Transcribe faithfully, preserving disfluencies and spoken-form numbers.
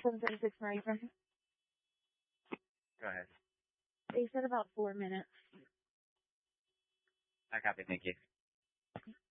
seven seven six Marie from. Go ahead. They said about four minutes. I copy. Thank you.